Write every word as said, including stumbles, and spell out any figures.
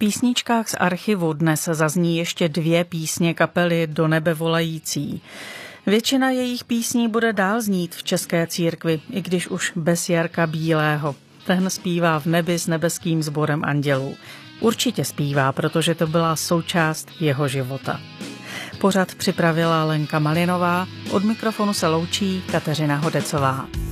písničkách z archivu dnes zazní ještě dvě písně kapely Do nebe volající. Většina jejich písní bude dál znít v české církvi, i když už bez Jarka Bílého. Ten zpívá v nebi s nebeským sborem andělů. Určitě zpívá, protože to byla součást jeho života. Pořad připravila Lenka Malinová, od mikrofonu se loučí Kateřina Hodecová.